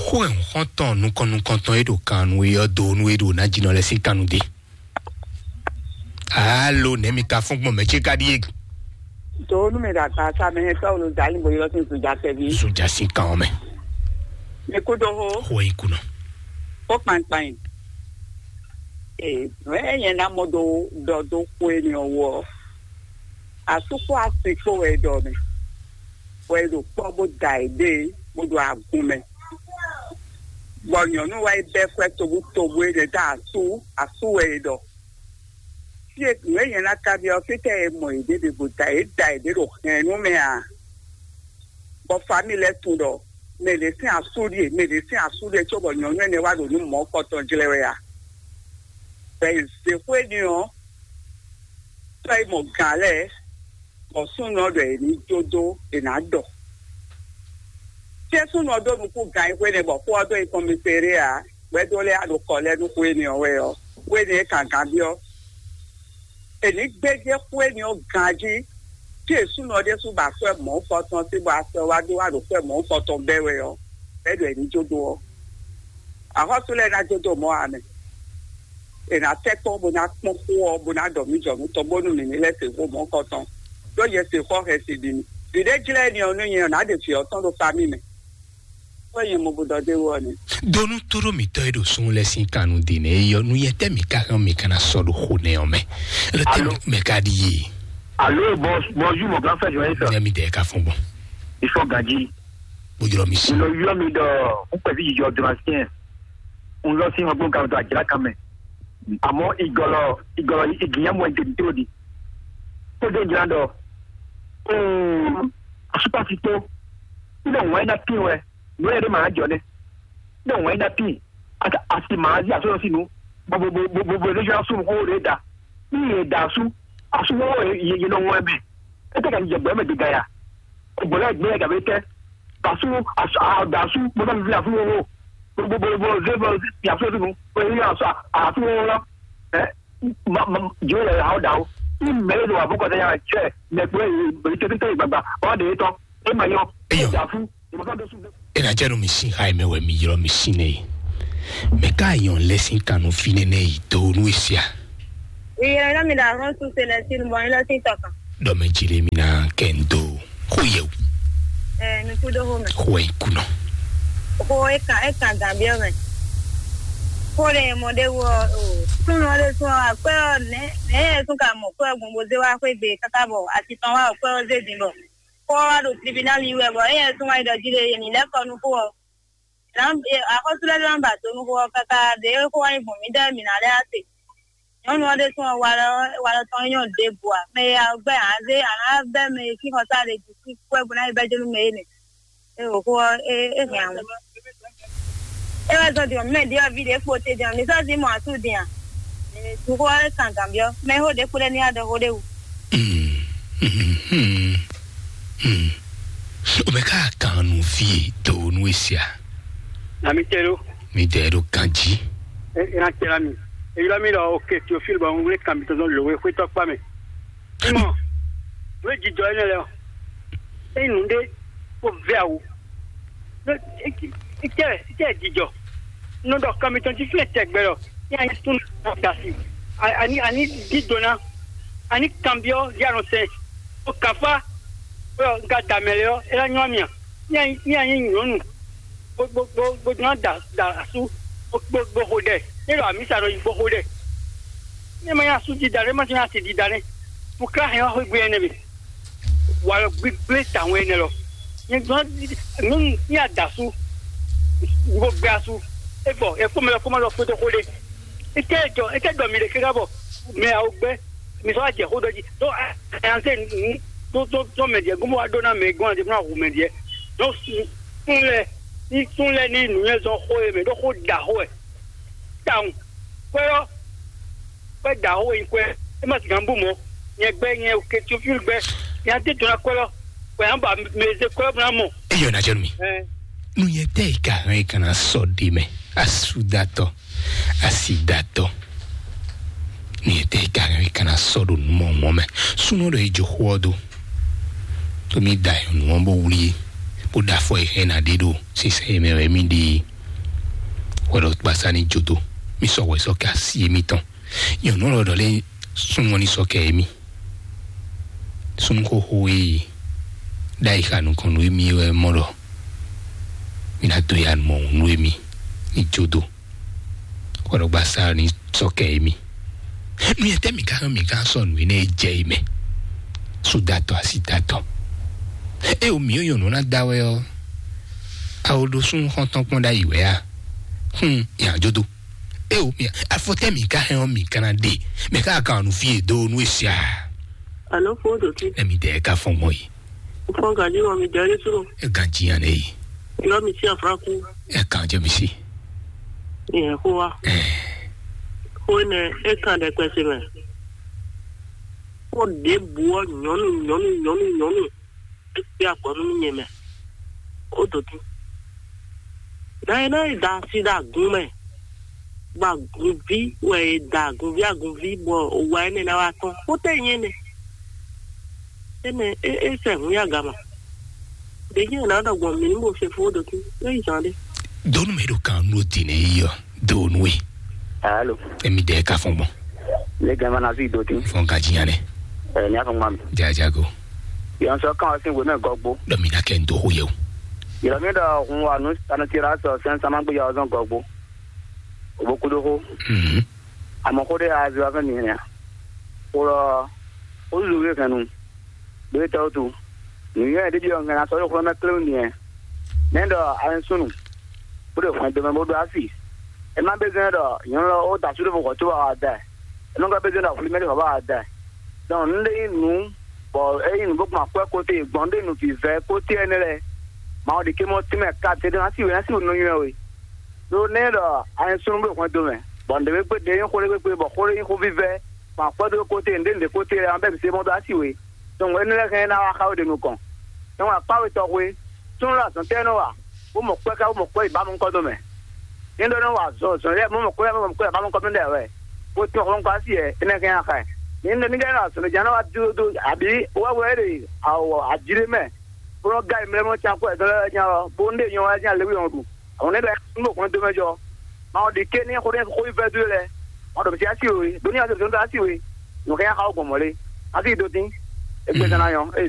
Hoe honton nu konton edo kanu e do nu edo na jino le si kanu de. Allo nemi ka fun mo meche ka di. Do nu me da ka sa me to lu dali bo yo tin su ja te bi. Su ja si kan me. Me ko do ho. Hoe kuno. O pan. We na modo do ko ni owo. Asuko asiko we do me. We do ko bo dai de mo do agun me. Bonyo no wa be fwe to we de da asu we do. Si e we na ka bi o fite mo ide de bo dai de ro no me a. Bo family to do. Me le sin asu de to bonyo no ne wa do nu mo ko to jile we ya. Se fue Dion, trae Mogales, o su no de ni todo en ado. Si es un odo no ku gai we ne bo ku odo e komiseria, we do le ado kole no ku ni o we ne kan bio. E ni gbeje ku ni o gaji, ti e su no de su ba fe mo foton ti ba se wa do ado fe mo foton bewe o. E do e ni todo. A ho su le na todo mo ame. En a teko bona kpoko bona do mi jo to bonu ni le se wo mo koton do ye se fo he se bi ni de jile ni onu yen na de fi oton do fami me o yen mo bodo de wo ni donu toro mi to edo sun le sin kanu de ne yo nu ye te mi ka mi kana so do khone o me le te me ka di allo bonjour mon grand frère Joël ça mi de ka fon bon il faut gaji o jiro mi si lo yo mi do un pe vi jo drancien un lo si mo bon ka do ajira kame amo igolo iginya mo intentodi to de grando asupasito no wena piwe no ere ma jone no wena pi ata asimazi aso sinu bo le jo asu ho re da ni da su asu wo ye no webe ete kan je gbe me diga ya ogbola gbe ga bete asu da su mo na vi afu wo bo zebo ya so nu o ya so afu wo yo le how down me lo abuko da ya che me pe te baba o de to e ma yo da fu mo ka do su e na jenu mi sin hai me we mi yiro mi sin nei me ka yon lesin kanu fine nei to nu isia e era mi da ron su se le sin mo ila tin toka do me jile mi na kendo ho ye ni ku do ho me ho e kuno ho e ka gambia me kore mo de wo tun no le so ape ne tun ka mo ko egun bo de wa pe be kakabo ati tan wa pe o ze din bo ko wa do tribunal iwe bo tun wa do jire ni le ko nu ko ram akosule lamba to nu ko kaka de ko wa ibun mi da mi na le ate yon no de so wa tan yon de bo me agbe ase ana be me ki ko sa le ju ko egun na ibe jelu me ni o ko ran so dio me dia video foto dia mi so di mo atu dia tu ko ala kan cambio me ho de pure ni ada ho de o me ka kanu fi to nu isia na mi tero kanji era tera mi e la mi lo che ti filma un le cambio non lo vuoi to pa me no we ji do ene le e nunde o veu ite jijo no do kami ton ti flete gbero ya ni tun dasi ani didona ani cambio ya no se o kafa o ngata meleo era nyomia ya ni nyonu bo na da su bo hode ero amisa ro bo hode ni ma ya su di dare ma ya ti di dare o ka he ho gbe ene bi wa gbe ta wen ene lo ni ya da su go gasu e bo e fo me lo foto hode e te do mi le kigabo me a ogbe mi so aje hodo ji do ante to me die gumo adona me gun ade na hu me die do sunle ni nu ye so ho e me do ho da ho e down kwero pe da ho e kwe e ma tigambu mo ye gbe yen o ke ti o fi gbe ya te to na kwero pe an ba me se kwero na mo e yo na jerumi nu ye te ka re kana so di me asudato asidato ni te ka re kana so do mo mo me suno re jo hodo to mi dai no mo wuli o da fo e na dedo si se me re mi di wala basani jodo mi so we so ka si mi ton yo no lo le sun woni so ke mi sun ko hui dai kanu kon mi we moro mina to yan mo mi ni jodo wala basani so ke mi mi ete mi ka son we ne je me su dato asidato e o mio yo non dawe o a o do sun honton pon da iwe a ya jodo e o mi a fote mi ka he o mi kana de me ka nu fie do nu esia alo fodo ti e mi de ka fon mo yi fon ga ni o mi de suro e ga ji an e yo mi si afraku e kan je mi si e ko wa ko ne e kan de kwese me o de buo nyonu e akonu nyeme o do ti na da si da gume ba guvi we da guvi bo o wa ni na wa ton o te yin ni ene e se mu ya gama de yin na da gbo mi ni mo se fo do ti e jande donu me do kan no ti ne yo donu we allo e mi de ka fon bon le gama na si do ti fon ga ji ane ni afon mam jajago yan so kan sin we me gogbo do mi na ken do ho yo yo mi da hun wa nu anatira so sen sama gbo ya zon gogbo obo kudo ho amo ko de azu afa ni ne ora o lu we kanu de ta tu ni ya de yo ngana so ko na klo ni e nendo an sunu bude ko de mo do afi e ma be zan do yan lo o da su de ko to wa da e no ga be zan da fuli me de ba da don nde nu bo e yin bo ma ko te gbonde nu fi ve ko te enele ma o de ke mo ti me ka te na si no yin we do ne do an sunu be ko do me bonde be de yin ko le be bo ko yin ko vive ma ko do ko te nde ko te an be se mo do asi we don we ne ke na wa ka o de nu kon don wa pa we to we tun la son te no wa o mo pe ka o mo ko ba mo ko do me yin do no wa so le mo ko ba mo ko me de we o to ko ko asi e ne ke ya ka ni ni ga so jana wa do abi wa we awo ajire me pro guy me mo cha ko e do nya bonde yon wa nya le wi on du awon ne be mo ko do mejo ma o de ke ni ko ife do le o do si asi we do ni asi do asi we no ke ya ka o gbo mo le asi do tin e gbe sana yon